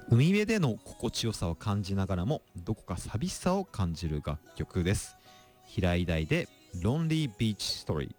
海辺での心地よさを感じながらもどこか寂しさを感じる楽曲です。平井大で Lonely Beach Story。